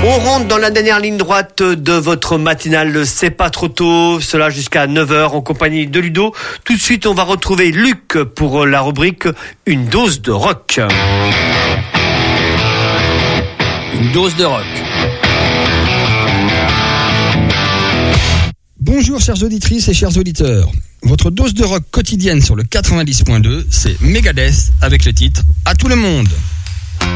On rentre dans la dernière ligne droite de votre matinale, c'est pas trop tôt, cela jusqu'à 9h en compagnie de Ludo. Tout de suite, on va retrouver Luc pour la rubrique Une dose de rock. Une dose de rock. Bonjour chères auditrices et chers auditeurs. Votre dose de rock quotidienne sur le 90.2, c'est Megadeth avec le titre « À tout le monde ».